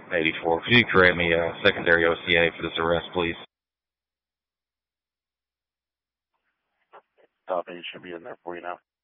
84. Could you create me a secondary OCA for this arrest, please? Top 8 should be in there for you now.